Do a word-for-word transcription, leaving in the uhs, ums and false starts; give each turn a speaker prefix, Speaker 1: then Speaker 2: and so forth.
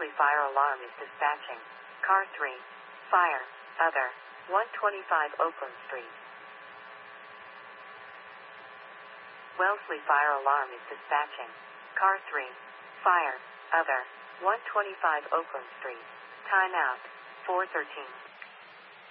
Speaker 1: Wellesley Fire Alarm is dispatching. Car three. Fire. Other. one twenty-five Oakland Street. Wellesley Fire Alarm is dispatching. Car three. Fire. Other. one twenty-five Oakland Street. Time out. four thirteen.